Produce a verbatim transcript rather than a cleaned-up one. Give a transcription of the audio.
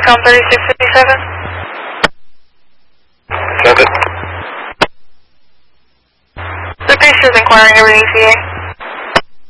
Intercom thirty-six fifty-seven. Second. The patient is inquiring over E T A.